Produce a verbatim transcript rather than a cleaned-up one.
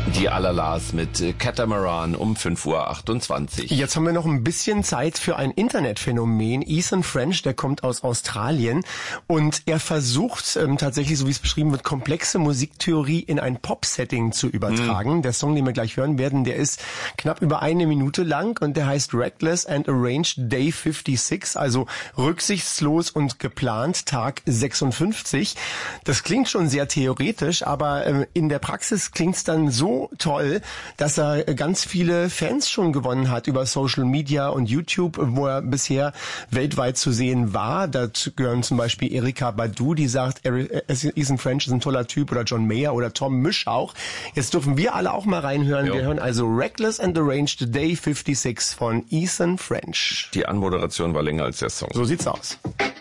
Die Alalas mit Catamaran um fünf Uhr achtundzwanzig. Jetzt haben wir noch ein bisschen Zeit für ein Internetphänomen. Ethan French, der kommt aus Australien und er versucht ähm, tatsächlich, so wie es beschrieben wird, komplexe Musiktheorie in ein Pop-Setting zu übertragen. Mhm. Der Song, den wir gleich hören werden, der ist knapp über eine Minute lang und der heißt Reckless and Arranged Day fünfundsechzig, also rücksichtslos und geplant Tag sechsundfünfzig. Das klingt schon sehr theoretisch, aber äh, in der Praxis klingt es dann so toll, dass er ganz viele Fans schon gewonnen hat über Social Media und YouTube, wo er bisher weltweit zu sehen war. Dazu gehören zum Beispiel Erika Badu, die sagt, Ethan French ist ein toller Typ, oder John Mayer oder Tom Misch auch. Jetzt dürfen wir alle auch mal reinhören. Jo. Wir hören also Reckless and Arranged Day fünfundsechzig von Ethan French. Die Anmoderation war länger als der Song. So sieht's aus.